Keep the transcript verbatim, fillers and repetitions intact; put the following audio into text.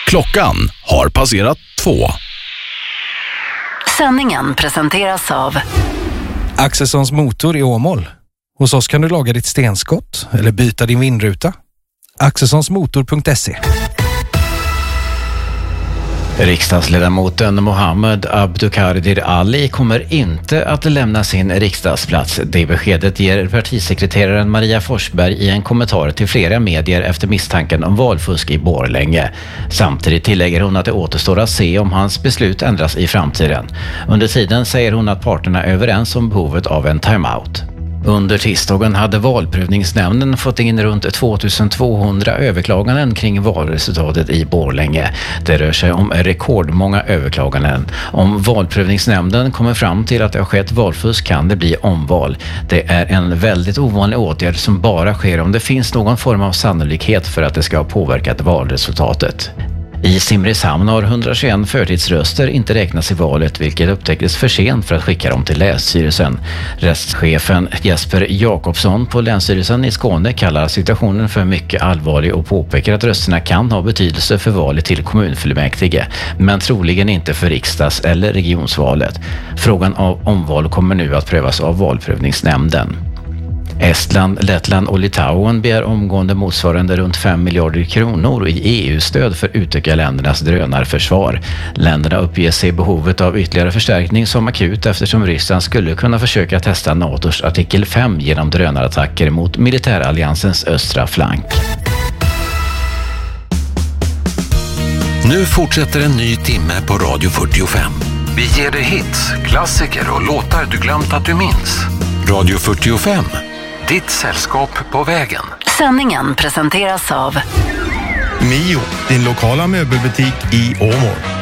Klockan har passerat två. Sändningen presenteras av Axelssons motor i Åmål. Hos oss kan du laga ditt stenskott eller byta din vindruta. axelssonsmotor punkt se. Riksdagsledamoten Mohammed Abdukadir Ali kommer inte att lämna sin riksdagsplats. Det beskedet ger partisekreteraren Maria Forsberg i en kommentar till flera medier efter misstanken om valfusk i Borlänge. Samtidigt tillägger hon att det återstår att se om hans beslut ändras i framtiden. Under tiden säger hon att parterna är överens om behovet av en timeout. Under tisdagen hade valprövningsnämnden fått in runt tvåtusentvåhundra överklaganden kring valresultatet i Borlänge. Det rör sig om rekordmånga överklaganden. Om valprövningsnämnden kommer fram till att det har skett valfusk kan det bli omval. Det är en väldigt ovanlig åtgärd som bara sker om det finns någon form av sannolikhet för att det ska ha påverkat valresultatet. I Simrishamn har hundratjugoett förtidsröster inte räknats i valet, vilket upptäcktes för sent för att skicka dem till länsstyrelsen. Restchefen Jesper Jakobsson på Länsstyrelsen i Skåne kallar situationen för mycket allvarlig och påpekar att rösterna kan ha betydelse för valet till kommunfullmäktige, men troligen inte för riksdags- eller regionsvalet. Frågan av omval kommer nu att prövas av valprövningsnämnden. Estland, Lettland och Litauen begär omgående motsvarande runt fem miljarder kronor i E U-stöd för att utöka ländernas drönarförsvar. Länderna uppger sig behovet av ytterligare förstärkning som akut eftersom Ryssland skulle kunna försöka testa NATOs artikel fem genom drönarattacker mot militäralliansens östra flank. Nu fortsätter en ny timme på Radio fyrtiofem. Vi ger dig hits, klassiker och låtar du glömt att du minns. Radio fyrtiofem. Ditt sällskap på vägen. Sändningen presenteras av Mio, din lokala möbelbutik i Åmål.